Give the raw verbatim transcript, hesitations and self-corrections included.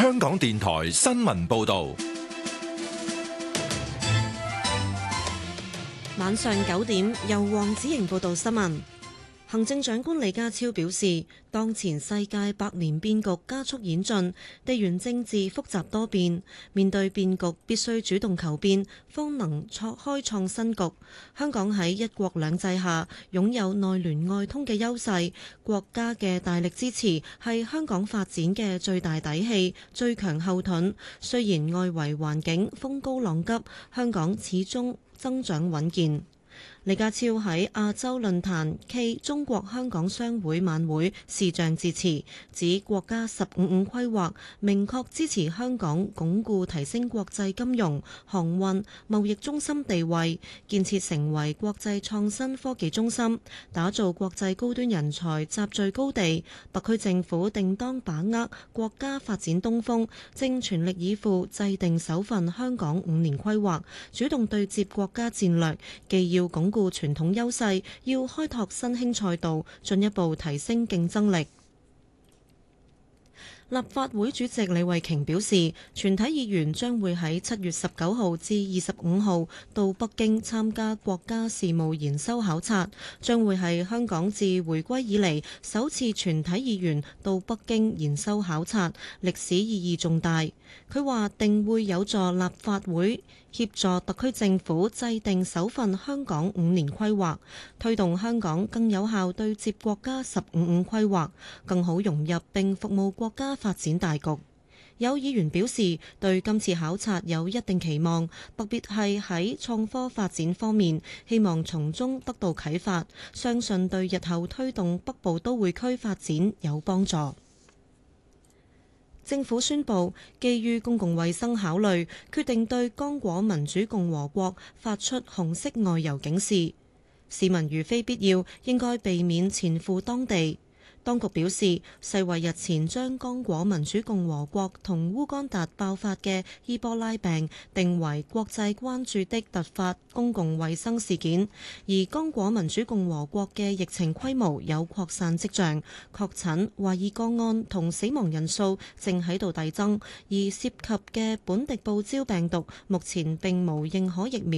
香港電台新聞報道。 晚上九點，由黃子瑩報道新聞。行政長官李家超表示，當前世界百年變局加速演進，地緣政治複雜多變，面對變局必須主動求變，方能創開創新局。香港喺一國兩制下擁有內聯外通嘅優勢，國家嘅大力支持係香港發展嘅最大底氣、最強後盾。雖然外圍環境風高浪急，香港始終增長穩健。李家超喺亞洲論壇暨中國香港商會晚會視像致辭，指國家十五五規劃明確支持香港鞏固提升國際金融、航運、貿易中心地位，建設成為國際創新科技中心，打造國際高端人才集聚高地。特區政府定當把握國家發展東風，正全力以赴制定首份香港五年規劃，主動對接國家戰略，既要鞏固傳統優勢，要開拓新興賽道，進一步提升競爭力。立法會主席李慧瓊表示，全體議員將會喺七月十九號至二十五號到北京參加國家事務研修考察，將會係香港自回歸以嚟首次全體議員到北京研修考察，歷史意義重大。佢話定會有助立法會協助特區政府制定首份香港五年規劃，推動香港更有效對接國家十五五規劃，更好融入並服務國家發展大局。有議員表示對今次考察有一定期望，特別係喺創科發展方面，希望從中得到啟發，相信對日後推動北部都會區發展有幫助。政府宣布，基於公共衛生考慮，決定對剛果民主共和國發出紅色外遊警示，市民如非必要，應該避免前赴當地。當局表示，世衛日前將剛果民主共和國同烏干達爆發嘅伊波拉病定為國際關注的突發公共衛生事件，而剛果民主共和國嘅疫情規模有擴散跡象，確診、懷疑個案同死亡人數正喺度遞增，而涉及嘅本地報招病毒目前並無認可疫苗